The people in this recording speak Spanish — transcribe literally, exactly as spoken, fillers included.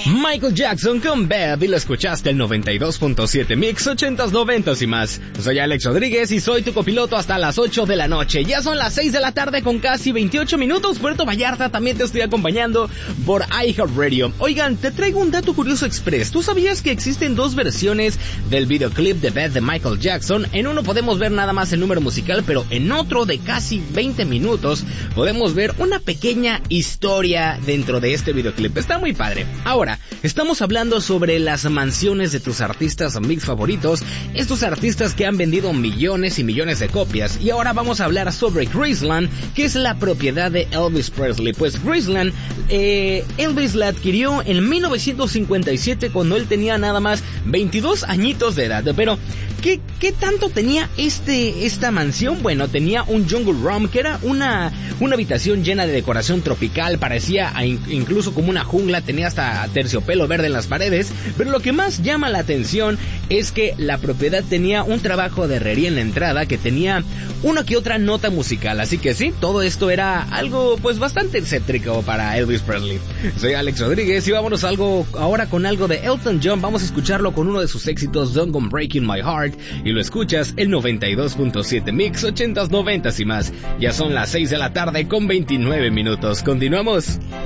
Michael Jackson con Beb, y lo escuchaste el noventa y dos punto siete Mix, ochentas, noventas y más. Soy Alex Rodríguez y soy tu copiloto hasta las ocho de la noche. Ya son las seis de la tarde con casi veintiocho minutos. Puerto Vallarta, también te estoy acompañando por iHeartRadio. Oigan, te traigo un dato curioso express. ¿Tú sabías que existen dos versiones del videoclip de Beb de Michael Jackson? En uno podemos ver nada más el número musical, pero en otro de casi veinte minutos podemos ver una pequeña historia dentro de este videoclip. Está muy padre. Ahora, estamos hablando sobre las mansiones de tus artistas mix favoritos, estos artistas que han vendido millones y millones de copias. Y ahora vamos a hablar sobre Graceland, que es la propiedad de Elvis Presley. Pues Graceland, eh, Elvis la adquirió en mil novecientos cincuenta y siete cuando él tenía nada más veintidós añitos de edad. Pero, ¿qué, qué tanto tenía este esta mansión? Bueno, tenía un jungle room, que era una, una habitación llena de decoración tropical, parecía incluso como una jungla, tenía hasta terciopelo verde en las paredes, pero lo que más llama la atención es que la propiedad tenía un trabajo de herrería en la entrada que tenía una que otra nota musical, así que sí, todo esto era algo pues bastante excéntrico para Elvis Presley. Soy Alex Rodríguez y vámonos algo ahora con algo de Elton John. Vamos a escucharlo con uno de sus éxitos, Don't Go Breaking My Heart, y lo escuchas el noventa y dos punto siete Mix, ochentas, noventas y más. Ya son las seis de la tarde con veintinueve minutos. Continuamos.